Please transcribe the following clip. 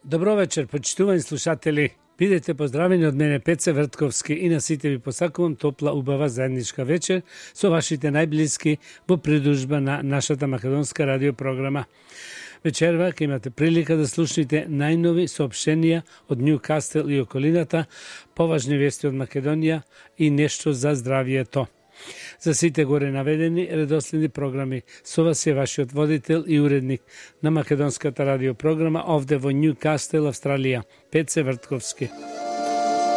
Добро вечер, почитувани слушатели. Бидете поздравени од мене Пеце Вртковски и на сите ви посакувам топла, убава заедничка вечер со вашите најблиски во придружба на нашата македонска радиопрограма. Вечерва ќе имате прилика да слушнете најнови соопштенија од Нјукастел и околината, поважни вести од Македонија и нешто за здравието. За сите горе наведени редоследни програми, со вас е вашиот водител и уредник на македонската радиопрограма овде во Нјукастел, Австралија, Пеце Вртковски.